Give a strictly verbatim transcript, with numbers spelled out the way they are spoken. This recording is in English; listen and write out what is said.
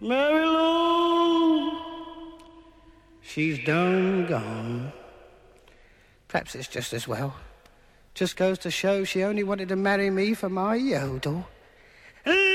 Mary Lou, she's done gone. Perhaps it's just as well. Just goes to show she only wanted to marry me for my yodel.